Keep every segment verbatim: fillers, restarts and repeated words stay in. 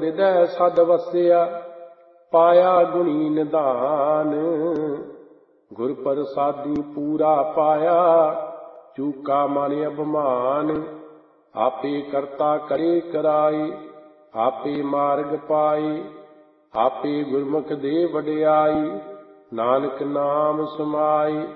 ਹਿਰਦੈ ਸਦ ਵਸਿਆ, ਪਾਇਆ ਗੁਣੀ ਨਿਧਾਨ। ਗੁਰ ਪ੍ਰਸਾਦੀ ਪੂਰਾ ਪਾਇਆ, ਚੂਕਾ ਮਨ ਅਭਿਮਾਨ। ਆਪੇ ਕਰਤਾ ਕਰੇ ਕਰਾਏ, ਆਪੇ ਮਾਰਗ ਪਾਏ। ਆਪੇ ਗੁਰਮੁਖ ਦੇ ਵਡਿਆਈ, ਨਾਨਕ ਨਾਮ ਸਮਾਈ।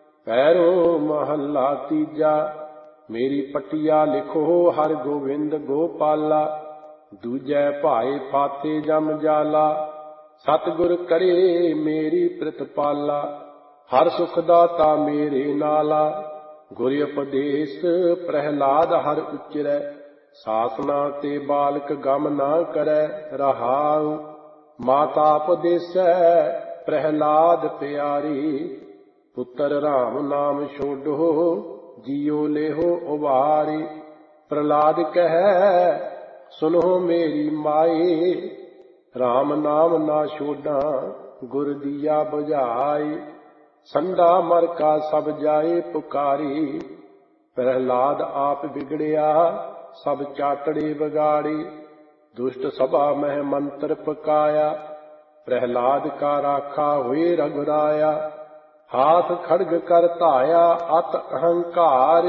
ਪੈਰੋ ਮਹੱਲਾ ਤੀਜਾ। ਮੇਰੀ ਪਟਿਆ ਲਿਖੋ ਹਰਿ ਗੋਬਿੰਦ ਗੋਪਾਲਾ। ਦੂਜੈ ਭਾਏ ਫਾਤੇ ਜਮ ਜਾਲਾ, ਸਤਿਗੁਰ ਕਰੇ ਮੇਰੀ ਪ੍ਰਿਤਪਾਲਾ। ਹਰ ਸੁਖ ਦਾਤਾ ਮੇਰੇ ਨਾਲਾ, ਗੁਰ ਉਪਦੇਸ਼ ਪ੍ਰਹਿਲਾਦ ਹਰਿ ਉਚਰੈ। ਸਾਸਨਾ ਤੇ ਬਾਲਕ ਗਮ ਨਾ ਕਰੈ ਰਹਾਉ, ਮਾਤਾ ਉਪਦੇਸੈ ਪ੍ਰਹਿਲਾਦ ਪਿਆਰੀ। ਪੁੱਤਰ ਰਾਮ ਨਾਮ ਛੋਡੋ, ਜੀਉ ਲੇਹੋ ਉਬਾਰੀ। ਪ੍ਰਹਿਲਾਦ ਕਹੈ ਸੁਨੋ ਮੇਰੀ ਮਾਏ, ਰਾਮ ਨਾਮ ਨਾ ਛੋਡਾਂ ਗੁਰ ਦੀਆ ਬੁਝਾਈ। ਸੰਡਾ ਮਰ ਕਾ ਸਭ ਜਾਏ ਪੁਕਾਰੀ, ਪ੍ਰਹਿਲਾਦ ਆਪ ਬਿਗੜਿਆ ਸਭ ਚਾਟੜੇ ਵਿਗਾੜੀ। ਦੁਸ਼ਟ ਸਭਾ ਮਹਿ ਮੰਤਰ ਪਕਾਇਆ, ਪ੍ਰਹਿਲਾਦ ਕਾ ਰਾਖਾ ਹੋਏ ਰਘੁਰਾਇਆ। ਹਾਥ ਖੜਗ ਕਰ ਧਾਇਆ ਅਤ ਅਹੰਕਾਰ,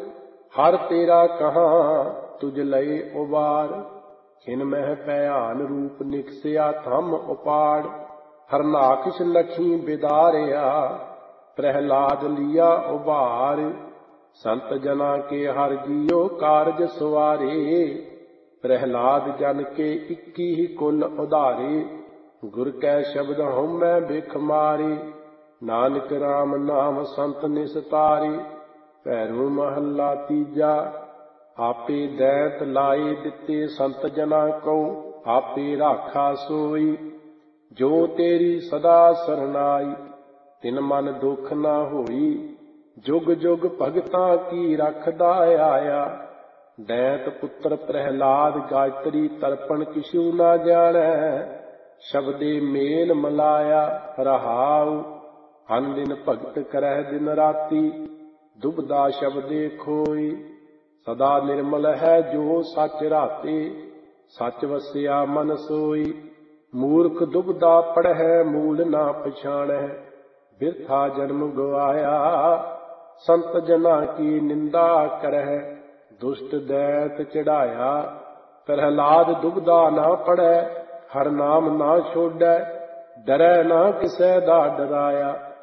ਹਰ ਤੇਰਾ ਕਹਾਂ ਤੁਝ ਲਏ ਉਬਾਰ। ਖਿਨ ਮਹਿ ਭਿਆਨ ਰੂਪ ਨਿਕਸਿਆ ਥੰਮ ਉਪਾੜ, ਹਰਨਾਕਸ਼ ਲਖੀ ਬਿਦਾਰਿਆ, ਪ੍ਰਹਿਲਾਦ ਲਿਆ ਉਬਾਰ। ਸੰਤ ਜਨਾ ਕੇ ਹਰ ਜੀਓ ਕਾਰਜ ਸਵਾਰੇ, ਪ੍ਰਹਿਲਾਦ ਜਨ ਕੇ ਇੱਕੀ ਹੀ ਕੁਲ ਉਧਾਰੇ। ਗੁਰ ਕੈ ਸ਼ਬਦ ਹਉਮੈ ਬਿਖ ਮਾਰੇ, ਨਾਨਕ ਰਾਮ ਨਾਮ ਸੰਤ ਨਿਸਤਾਰੇ। ਭੈਰੋ ਮਹੱਲਾ ਤੀਜਾ। ਆਪੇ ਦੈਂਤ ਲਾਏ ਦਿੱਤੇ ਸੰਤ ਜਨਾ ਕਉ, ਆਪੇ ਰਾਖਾ ਸੋਈ। ਜੋ ਤੇਰੀ ਸਦਾ ਸਰਨਾਈ, ਤਿਨ ਮਨ ਦੁਖ ਨਾ ਹੋਈ। ਜੁਗ ਜੁਗ ਭਗਤਾਂ ਕੀ ਰਖਦਾ ਆਇਆ, ਦੈਂਤ ਪੁੱਤਰ ਪ੍ਰਹਿਲਾਦ ਗਾਇਤਰੀ ਤਰਪਣ ਕਿਛੂ ਨਾ ਜਾਣੈ। ਸ਼ਬਦੇ ਮੇਲ ਮਲਾਇਆ ਰਹਾਉ, ਹਨ ਦਿਨ ਭਗਤ ਕਰਹਿ ਦਿਨ ਰਾਤੀ, ਦੁਬਦਾ ਸ਼ਬਦੇ ਖੋਈ। ਸਦਾ ਨਿਰਮਲ ਹੈ ਜੋ ਸੱਚ ਰਾਤੇ, ਸੱਚ ਵਸਿਆ ਮਨ ਸੋਈ। ਮੂਰਖ ਦੁਬਦਾ ਪੜ੍ਹੈ ਮੂਲ ਨਾ ਪਛਾਣੈ, ਬਿਰਥਾ ਜਨਮ ਗਵਾਇਆ। ਸੰਤ ਜਨਾ ਕੀ ਨਿੰਦਾ ਕਰਹਿ, ਦੁਸ਼ਟ ਦੈਂਤ ਚੜਾਇਆ। ਪ੍ਰਹਿਲਾਦ ਦੁਬਦਾ ਨਾ ਪੜ੍ਹੈ, ਹਰ ਨਾਮ ਨਾ ਛੋਡੈ, ਡਰੈ ਨਾ ਕਿਸੈ ਦਾ ਡਰਾਇਆ।